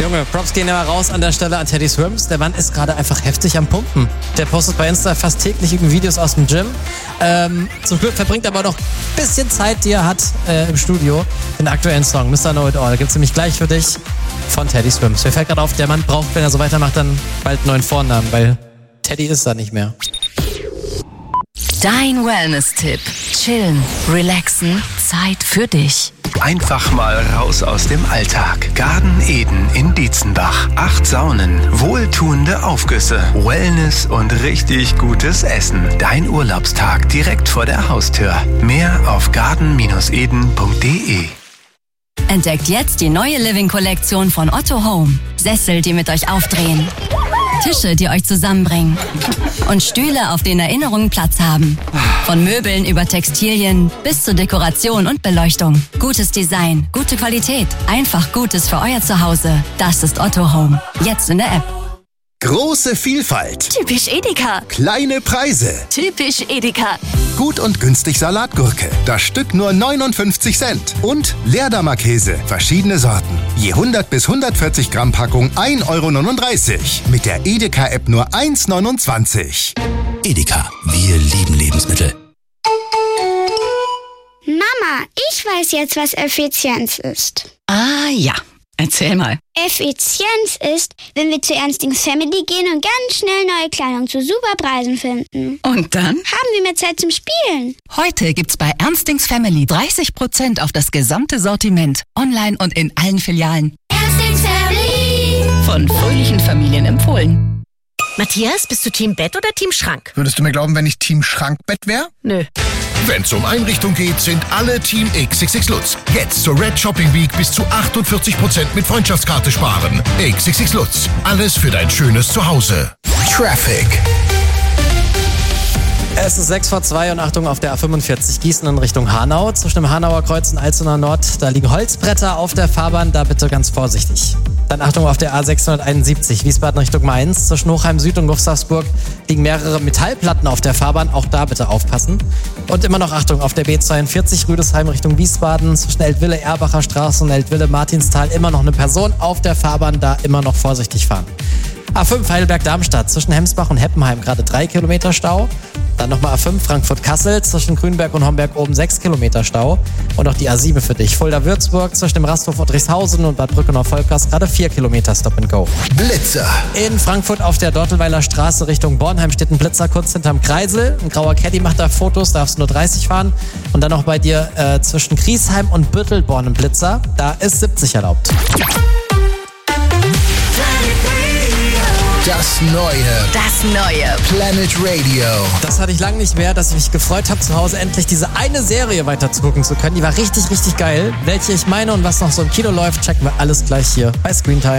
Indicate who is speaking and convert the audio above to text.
Speaker 1: Junge, Props gehen immer raus an der Stelle an Teddy Swims. Der Mann ist gerade einfach heftig am Pumpen. Der postet bei Insta fast täglich Videos aus dem Gym. Zum Glück verbringt er aber noch ein bisschen Zeit, die er hat im Studio. Den aktuellen Song Mr. Know It All gibt's nämlich gleich für dich von Teddy Swims. Mir fällt gerade auf, der Mann braucht, wenn er so weitermacht, dann bald einen neuen Vornamen, weil Teddy ist da nicht mehr.
Speaker 2: Dein Wellness-Tipp. Chillen, relaxen, Zeit für dich.
Speaker 3: Einfach mal raus aus dem Alltag. Garden Eden in Dietzenbach. 8 Saunen, wohltuende Aufgüsse, Wellness und richtig gutes Essen. Dein Urlaubstag direkt vor der Haustür. Mehr auf garden-eden.de.
Speaker 2: Entdeckt jetzt die neue Living-Kollektion von Otto Home. Sessel, die mit euch aufdrehen. Tische, die euch zusammenbringen. Und Stühle, auf denen Erinnerungen Platz haben. Von Möbeln über Textilien bis zur Dekoration und Beleuchtung. Gutes Design, gute Qualität. Einfach Gutes für euer Zuhause. Das ist Otto Home. Jetzt in der App.
Speaker 4: Große Vielfalt.
Speaker 2: Typisch Edeka.
Speaker 4: Kleine Preise.
Speaker 2: Typisch Edeka.
Speaker 4: Gut und günstig Salatgurke. Das Stück nur 59 Cent. Und Leerdammer-Käse. Verschiedene Sorten. Je 100 bis 140 Gramm Packung 1,39 €. Mit der Edeka-App nur 1,29 €.
Speaker 5: Edeka, wir lieben Lebensmittel.
Speaker 6: Mama, ich weiß jetzt, was Effizienz ist.
Speaker 2: Ah ja, erzähl mal.
Speaker 6: Effizienz ist, wenn wir zu Ernstings Family gehen und ganz schnell neue Kleidung zu super Preisen finden.
Speaker 2: Und dann?
Speaker 6: Haben wir mehr Zeit zum Spielen.
Speaker 2: Heute gibt's bei Ernstings Family 30% auf das gesamte Sortiment. Online und in allen Filialen.
Speaker 6: Ernstings Family.
Speaker 2: Von fröhlichen Familien empfohlen.
Speaker 7: Matthias, bist du Team Bett oder Team Schrank?
Speaker 8: Würdest du mir glauben, wenn ich Team Schrankbett wäre?
Speaker 7: Nö.
Speaker 9: Wenn's um Einrichtung geht, sind alle Team XXX Lutz. Jetzt zur Red Shopping Week bis zu 48% mit Freundschaftskarte sparen. XXX Lutz. Alles für dein schönes Zuhause. Traffic.
Speaker 1: Es ist 6:02 und Achtung auf der A45 Gießen in Richtung Hanau. Zwischen dem Hanauer Kreuz und Alzener Nord, da liegen Holzbretter auf der Fahrbahn, da bitte ganz vorsichtig. Dann Achtung auf der A671 Wiesbaden Richtung Mainz. Zwischen Hochheim Süd und Gustavsburg liegen mehrere Metallplatten auf der Fahrbahn, auch da bitte aufpassen. Und immer noch Achtung auf der B42 Rüdesheim Richtung Wiesbaden. Zwischen Eltville Erbacher Straße und Eltville Martinstal immer noch eine Person auf der Fahrbahn, da immer noch vorsichtig fahren. A5 Heidelberg-Darmstadt zwischen Hemsbach und Heppenheim gerade 3 Kilometer Stau. Dann nochmal A5 Frankfurt-Kassel zwischen Grünberg und Homberg oben 6 Kilometer Stau. Und auch die A7 für dich. Fulda-Würzburg zwischen dem Rasthof Friedrichshausen und Bad Brückenau-Volkers gerade 4 Kilometer Stop and Go.
Speaker 9: Blitzer.
Speaker 1: In Frankfurt auf der Dortelweiler Straße Richtung Bornheim steht ein Blitzer kurz hinterm Kreisel. Ein grauer Caddy macht da Fotos, darfst nur 30 fahren. Und dann noch bei dir zwischen Griesheim und Büttelborn ein Blitzer. Da ist 70 erlaubt.
Speaker 9: Das neue Planet Radio.
Speaker 1: Das hatte ich lange nicht mehr, dass ich mich gefreut habe, zu Hause endlich diese eine Serie weiter zugucken zu können. Die war richtig, richtig geil. Welche ich meine und was noch so im Kino läuft, checken wir alles gleich hier bei Screentime.